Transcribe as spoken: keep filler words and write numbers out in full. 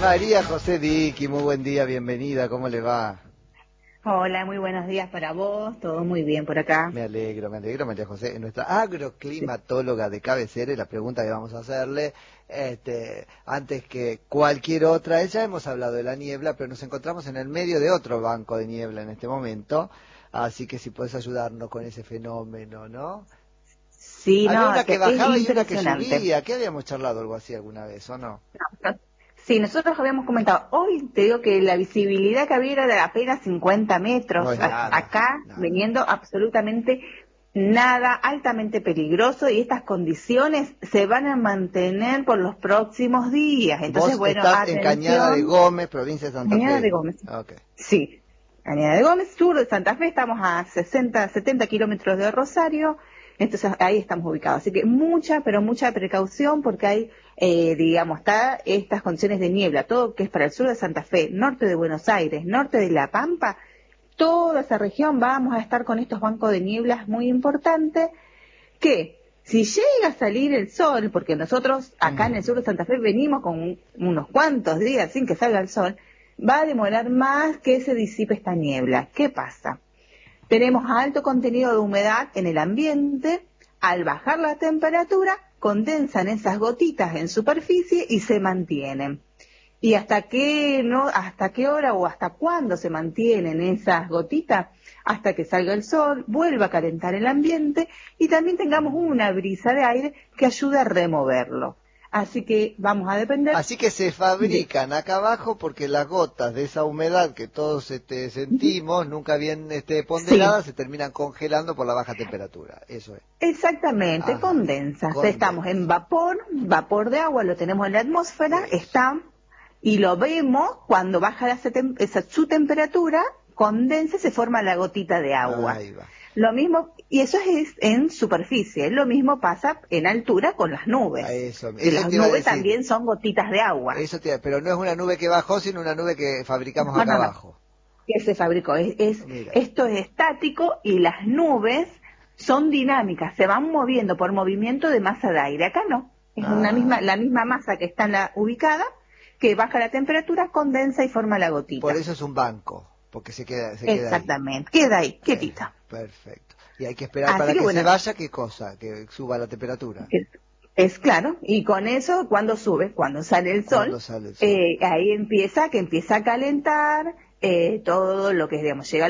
María José Diqui, muy buen día, bienvenida, ¿cómo le va? Hola, muy buenos días para vos, todo muy bien por acá. Me alegro, me alegro, María José. Nuestra agroclimatóloga de cabecera, y la pregunta que vamos a hacerle, este, antes que cualquier otra, ya hemos hablado de la niebla, pero nos encontramos en el medio de otro banco de niebla en este momento, así que si puedes ayudarnos con ese fenómeno, ¿no? Sí, Había no, una que te- es bajaba y una que impresionante. subía, ¿qué habíamos charlado algo así alguna vez, o no? Sí, nosotros habíamos comentado, hoy te digo que la visibilidad que había era de apenas cincuenta No metros, es a- nada, acá nada. viniendo absolutamente nada, altamente peligroso, y estas condiciones se van a mantener por los próximos días. Entonces, Vos bueno, estás en Cañada de atención, Gómez, provincia de Santa Cañada de Fe. Gómez. Ok. Sí, Cañada de Gómez, sur de Santa Fe, estamos a sesenta, setenta kilómetros de Rosario, entonces ahí estamos ubicados. Así que mucha, pero mucha precaución porque hay, eh, digamos, está estas condiciones de niebla, todo que es para el sur de Santa Fe, norte de Buenos Aires, norte de La Pampa, toda esa región vamos a estar con estos bancos de nieblas muy importantes que si llega a salir el sol, porque nosotros acá en el sur de Santa Fe venimos con unos cuantos días sin que salga el sol, va a demorar más que se disipe esta niebla. ¿Qué pasa? Tenemos alto contenido de humedad en el ambiente, al bajar la temperatura, condensan esas gotitas en superficie y se mantienen. ¿Y hasta qué, no, hasta qué hora o hasta cuándo se mantienen esas gotitas? Hasta que salga el sol, vuelva a calentar el ambiente y también tengamos una brisa de aire que ayude a removerlo. Así que vamos a depender Así que se de... fabrican acá abajo porque las gotas de esa humedad que todos este, sentimos, nunca bien este, Sí, ponderadas, se terminan congelando por la baja temperatura. Eso es. exactamente, Ajá. condensas. Estamos en Condensa. vapor, vapor de agua, lo tenemos en la atmósfera, Eso. está, y lo vemos cuando baja la, setem- esa, su temperatura, condensa y se forma la gotita de agua. Ahí va. Lo mismo, y eso es en superficie, lo mismo pasa en altura con las A nubes, Eso, que eso las te iba a nubes decir. también son gotitas de agua. Eso te iba- pero no es una nube que bajó, sino una nube que fabricamos No, acá no, no, abajo. que se fabricó. Es, es- Mira. esto es estático y las nubes son dinámicas, se van moviendo por movimiento de masa de aire. Acá no, es una misma, Ah. la misma masa que está en la, ubicada, que baja la temperatura, condensa y forma la Por gotita. eso es un banco, porque se queda, se queda ahí. Exactamente, queda ahí, Eh, quietita. perfecto. Y hay que esperar Así para que que se bueno, vaya, ¿qué cosa? Que suba la temperatura. es, es claro, y con eso, cuando sube, cuando sale el Cuando sol, sale el sol. eh, ahí empieza, que empieza a calentar eh, todo lo que, digamos, llega